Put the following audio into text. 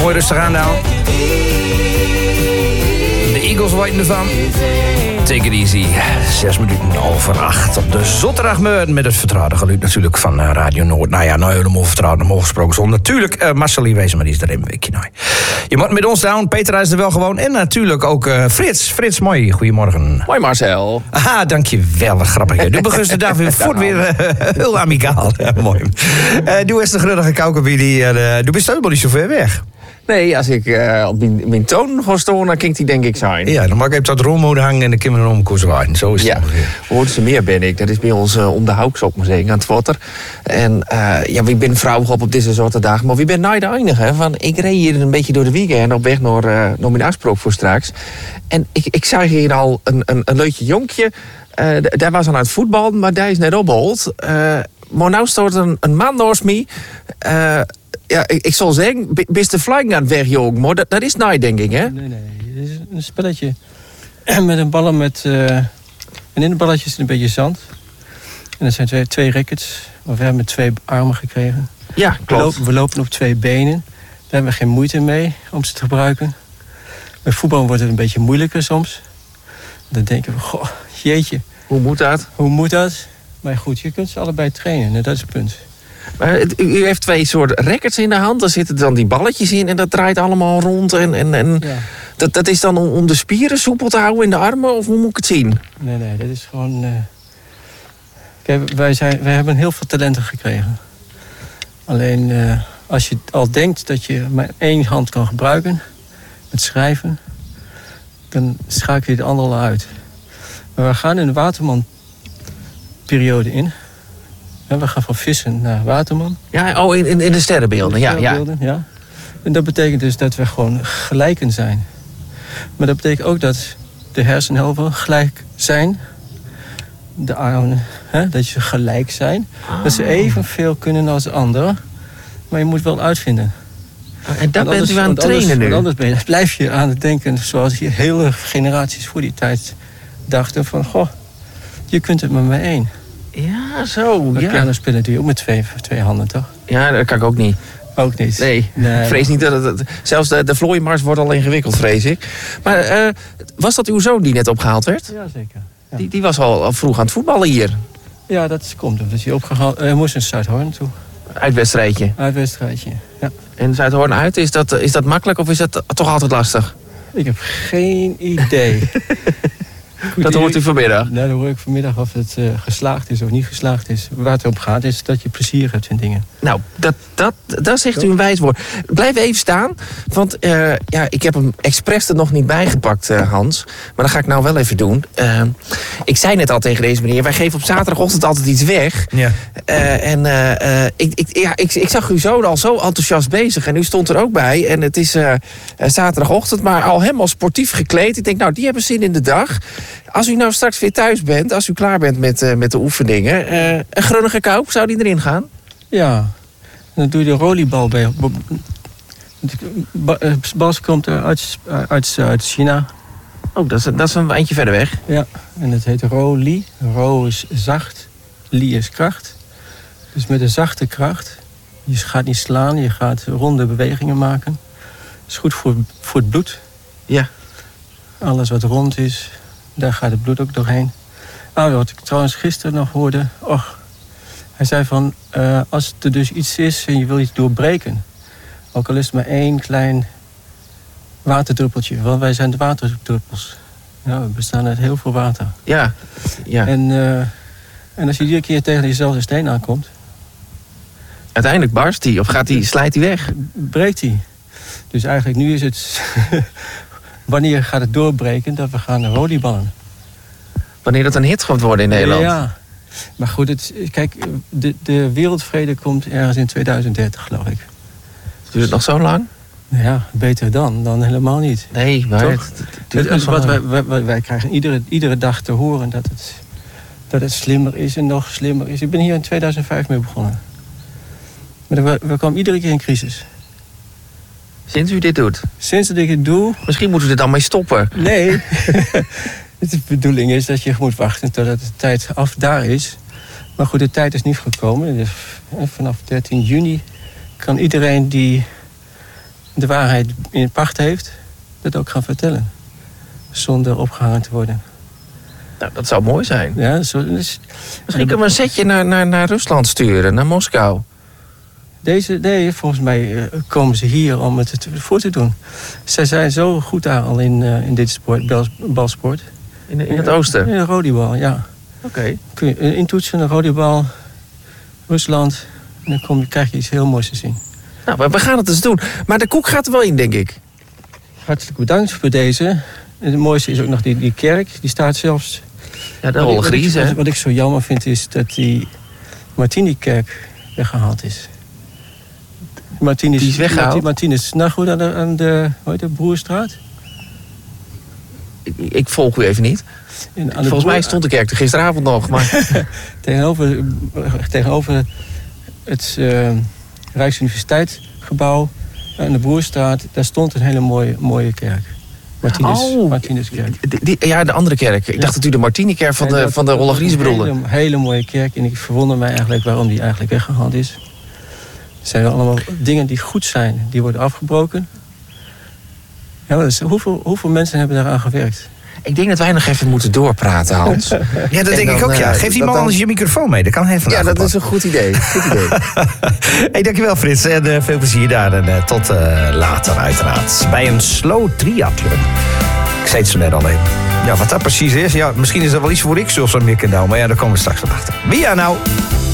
Mooi rustig aan nou. De Eagles weten ervan. Take it easy. 7:06 op de zondagmorgen met het vertrouwde geluid natuurlijk van Radio Noord. Nou ja, nou helemaal vertrouwd, normaal gesproken zonder. Natuurlijk Marcelie Wezen, maar die is er een weekje nou. Je moet met ons down, Peter is er wel gewoon. En natuurlijk ook Frits. Frits, mooi, goedemorgen. Hoi Marcel. Ah, dankjewel, wat grappig. Doe begunstig daar weer voort weer heel amicaal. Ja, mooi. Doe eens de grullige kauwkabie. Doe best helemaal niet zo ver weg. Nee, als ik op mijn toon ga staan, dan kan die denk ik zijn. Ja, dan mag ik even dat rommode hangen en dan kunnen we om koers waaien. Zo is het. Ja, Hoortse Meer ben ik. Dat is bij ons om de hoeks op museum aan het water. En ja, wie ben vrouw op deze soort dagen, maar wie ben nou de enige. Van, ik reed hier een beetje door de weekend op weg naar mijn afspraak voor straks. En ik zag hier al een leutje jonkje. Daar was aan het voetbal, maar daar is net opgehold. Maar nou staat een man naast me. Ja, ik zal zeggen, bist de flying aan het wegjogen, maar dat is nou denk ik, hè? Nee, het is een spelletje met een ballen met... en in de balletjes een beetje zand. En dat zijn twee rackets, maar we hebben 2 armen gekregen. Ja, klopt. We lopen op 2 benen. Daar hebben we geen moeite mee om ze te gebruiken. Met voetbal wordt het een beetje moeilijker soms. Dan denken we, goh, jeetje. Hoe moet dat? Hoe moet dat? Maar goed, je kunt ze allebei trainen, en dat is het punt. Maar u heeft 2 soorten rackets in de hand. Daar zitten dan die balletjes in en dat draait allemaal rond. En ja. Dat is dan om de spieren soepel te houden in de armen? Of hoe moet ik het zien? Nee, dat is gewoon... Kijk, wij hebben heel veel talenten gekregen. Alleen als je al denkt dat je maar 1 hand kan gebruiken... met schrijven... dan schakel je de andere al uit. Maar we gaan in de watermanperiode in... We gaan van vissen naar waterman. Ja, in de sterrenbeelden. Ja. En dat betekent dus dat we gewoon gelijken zijn. Maar dat betekent ook dat de hersenhelften gelijk zijn. De armen, dat ze gelijk zijn. Dat ze evenveel kunnen als de anderen. Maar je moet wel uitvinden. En dat bent u aan het trainen nu? Want anders blijf je aan het denken zoals hier hele generaties voor die tijd dachten. Van, goh, je kunt het maar met 1. Ja, zo. Piano spelen doe je ook met 2 handen, toch? Ja, dat kan ik ook niet. Ook niet? Nee. Ik vrees niet dat het... Zelfs de vlooimars wordt al ingewikkeld, vrees ik. Maar was dat uw zoon die net opgehaald werd? Ja, zeker. Ja. Die was al vroeg aan het voetballen hier. Ja, dat komt omdat hij opgehaald... Hij moest naar Zuidhoorn toe. Uitwedstrijdje? Uitwedstrijdje, ja. En Zuidhoorn uit, is dat makkelijk of is dat toch altijd lastig? Ik heb geen idee. Goed, dat hoort u vanmiddag? Nou, dan hoor ik vanmiddag of het geslaagd is of niet geslaagd is. Waar het op gaat is dat je plezier hebt in dingen. Nou, dat zegt u een wijs woord. Blijf even staan, want ik heb hem expres er nog niet bijgepakt, Hans. Maar dat ga ik nou wel even doen. Ik zei net al tegen deze meneer, wij geven op zaterdagochtend altijd iets weg. Ja. Ik zag u zo al zo enthousiast bezig en u stond er ook bij. En het is zaterdagochtend, maar al helemaal sportief gekleed. Ik denk, nou, die hebben zin in de dag. Als u nou straks weer thuis bent, als u klaar bent met de oefeningen... een grunnige kou, zou die erin gaan? Ja, dan doe je de rolleybal bij. Bas komt uit China. Oh, dat is een eindje verder weg. Ja, en het heet Ro-Li. Ro is zacht, Li is kracht. Dus met een zachte kracht. Je gaat niet slaan, je gaat ronde bewegingen maken. Dat is goed voor het bloed. Ja. Alles wat rond is, daar gaat het bloed ook doorheen. Wat ik trouwens gisteren nog hoorde... hij zei van, als er dus iets is en je wil iets doorbreken... ook al is het maar 1 klein waterdruppeltje... want wij zijn de waterdruppels. Ja, we bestaan uit heel veel water. Ja. En als je iedere keer tegen diezelfde steen aankomt... uiteindelijk barst hij of slijt hij weg? Breekt hij. Dus eigenlijk nu is het... Wanneer gaat het doorbreken dat we gaan volleyballen? Wanneer dat een hit gaat worden in Nederland? Ja, maar goed, kijk, de wereldvrede komt ergens in 2030, geloof ik. Duurt het nog zo lang? Ja, beter dan helemaal niet. Nee, maar wij krijgen iedere dag te horen dat het slimmer is en nog slimmer is. Ik ben hier in 2005 mee begonnen. Maar we komen iedere keer in crisis. Sinds u dit doet? Sinds dat ik het doe... Misschien moeten we er dan mee stoppen. Nee. De bedoeling is dat je moet wachten totdat de tijd daar is. Maar goed, de tijd is niet gekomen. Dus vanaf 13 juni kan iedereen die de waarheid in pacht heeft, dat ook gaan vertellen. Zonder opgehangen te worden. Nou, dat zou mooi zijn. Ja, Misschien kunnen we een setje naar Rusland sturen, naar Moskou. Volgens mij komen ze hier om het voor te doen. Zij zijn zo goed daar al in dit sport, balsport. In het oosten? In de rodybal, ja. Oké. Kun je intoetsen, een rodybal, Rusland. En dan krijg je iets heel moois te zien. Nou, we gaan het eens doen. Maar de koek gaat er wel in, denk ik. Hartelijk bedankt voor deze. En het mooiste is ook nog die kerk. Die staat zelfs... Ja, de Holle Gries, hè? Wat ik zo jammer vind is dat die Martini-kerk weggehaald is. Die is weggehaald? Martinus, nou goed, aan de Broerstraat. Ik volg u even niet. Volgens mij stond de kerk er gisteravond nog. Maar... tegenover het Rijksuniversiteitsgebouw aan de Broerstraat, daar stond een hele mooie kerk. Martinuskerk. Ja, de andere kerk. Ik dacht dat u de Martini-kerk van de Holle Gries bedoelde. Een hele mooie kerk. En ik verwonder mij eigenlijk waarom die eigenlijk weggehaald is. Het zijn allemaal dingen die goed zijn. Die worden afgebroken. Ja, maar dus, hoeveel mensen hebben daaraan gewerkt? Ik denk dat wij nog even moeten doorpraten, Hans. Ja, dat denk ik ook, ja. Geef die man anders je microfoon mee. Dat kan hij vandaag. Ja, dat is een goed idee. Hey, dankjewel Frits. En veel plezier daar. En tot later uiteraard. Bij een slow triathlon. Ik zei het zo net alleen. Ja, wat dat precies is. Ja, misschien is dat wel iets voor ik zoals een mikken nou. Maar ja, daar komen we straks wat achter. Wie nou?